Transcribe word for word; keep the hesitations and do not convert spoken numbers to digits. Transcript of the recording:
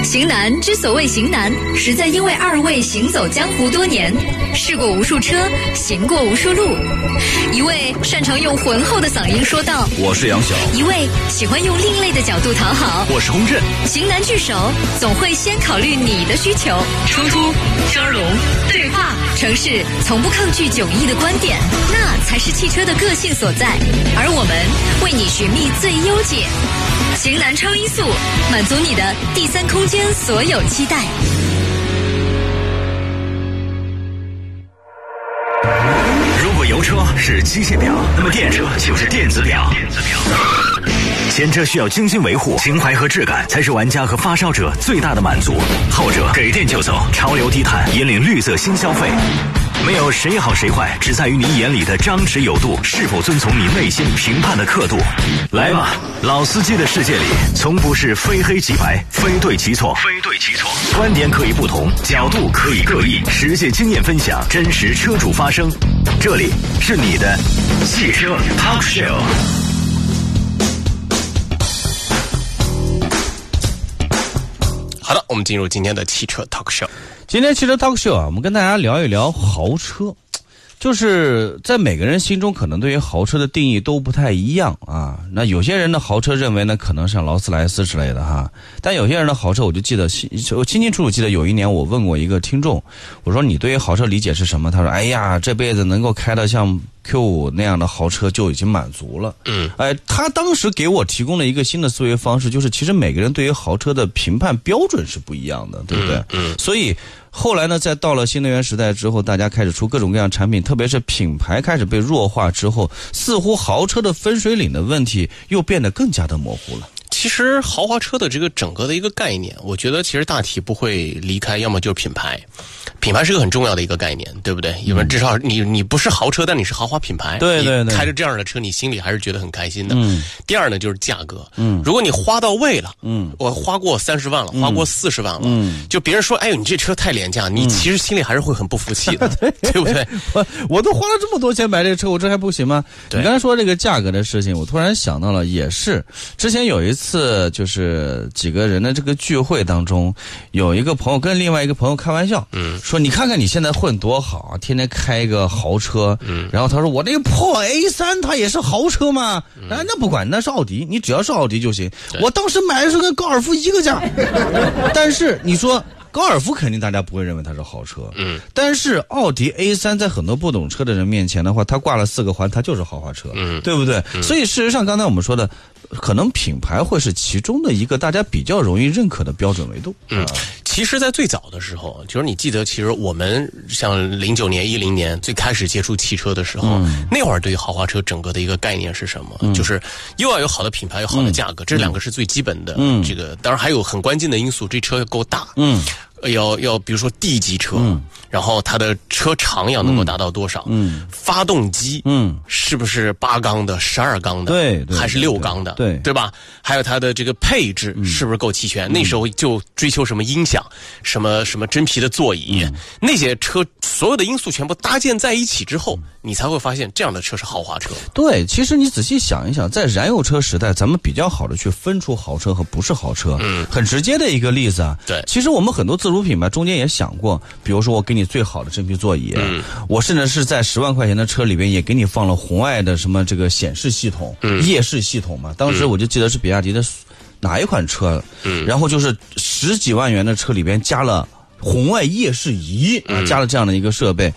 型男之所谓型男，实在因为二位行走江湖多年，试过无数车，行过无数路。一位擅长用浑厚的嗓音说道：“ 我是杨晓。” 一位喜欢用另类的角度讨好：“ 我是洪震。” 型男聚首，总会先考虑你的需求。冲突、交融、对话，城市从不抗拒迥异的观点，那才是汽车的个性所在。而我们为你寻觅最优解。型男超音速，满足你的第三空间所有期待。 如果油车是机械表，那么电车就是电子表。电子表，前车需要精心维护，情怀和质感才是玩家和发烧者最大的满足。后者给电就走，潮流低碳，引领绿色新消费。没有谁好谁坏，只在于你眼里的张弛有度，是否遵从你内心评判的刻度。来吧，老司机的世界里，从不是非黑即白，非对即错，非对即错。观点可以不同，角度可以各异，实践经验分享，真实车主发声。这里是你的汽车 Talk Show。 好的，我们进入今天的汽车 Talk Show。 今天汽车 Talk Show 啊，我们跟大家聊一聊豪车。就是在每个人心中可能对于豪车的定义都不太一样啊。那有些人的豪车认为呢，可能像劳斯莱斯之类的哈。但有些人的豪车，我就记得我清清楚楚记得有一年我问过一个听众，我说你对于豪车理解是什么？他说：哎呀，这辈子能够开到像 Q 五 那样的豪车就已经满足了。嗯，哎，他当时给我提供了一个新的思维方式，就是其实每个人对于豪车的评判标准是不一样的，对不对？嗯，嗯所以后来呢，在到了新能源时代之后，大家开始出各种各样产品，特别是品牌开始被弱化之后，似乎豪车的分水岭的问题又变得更加的模糊了。 其实豪华车的这个整个的一个概念，我觉得其实大体不会离开，要么就是品牌，品牌是个很重要的一个概念，对不对？因为至少你你不是豪车，但你是豪华品牌， 对对对， 开着这样的车，你心里还是觉得很开心的。 嗯。 第二呢，就是价格。嗯。如果你花到位了， 嗯， 我花过三十万了，花过四十万了， 嗯， 就别人说，哎呦，你这车太廉价，你其实心里还是会很不服气的，对, 对不对？ 我我都花了这么多钱买这个车，我这还不行吗？你刚才说这个价格的事情，我突然想到了，也是之前有一次就是。几个人的这个聚会当中，有一个朋友跟另外一个朋友开玩笑，嗯，说你看看你现在混多好啊，天天开一个豪车，嗯，然后他说我那个破 A 三 它也是豪车嘛，嗯、啊，那不管那是奥迪，你只要是奥迪就行。我当时买的是跟高尔夫一个价，但是你说。高尔夫肯定大家不会认为它是豪车，嗯，但是奥迪 A 三 在很多不懂车的人面前的话，它挂了四个环，它就是豪华车，嗯，对不对？嗯、所以事实上，刚才我们说的，可能品牌会是其中的一个大家比较容易认可的标准维度。 嗯，其实，在最早的时候，就是你记得，其实我们像零九年、一零年最开始接触汽车的时候，嗯、那会儿对于豪华车整个的一个概念是什么？嗯、就是又要有好的品牌，有好的价格，嗯、这两个是最基本的。嗯，这个当然还有很关键的因素，这车要够大。嗯。要要比如说 D 级车，嗯，然后它的车长要能够达到多少？嗯，发动机，嗯，是不是八缸的、十二缸的？ 对， 还是六缸的？ 对， 对吧？还有它的这个配置是不是够齐全？嗯、那时候就追求什么音响，什么什么真皮的座椅，嗯、那些车所有的因素全部搭建在一起之后，你才会发现这样的车是豪华车。 对，其实你仔细想一想，在燃油车时代，咱们比较好的去分出豪车和不是豪车。嗯，很直接的一个例子啊。 对， 其实我们很多自主品牌中间也想过，比如说我给你最好的真皮座椅，嗯，我甚至是在十万块钱的车里边也给你放了红外的什么这个显示系统、嗯、夜视系统嘛。当时我就记得是比亚迪的哪一款车，嗯，然后就是十几万元的车里边加了红外夜视仪啊，加了这样的一个设备。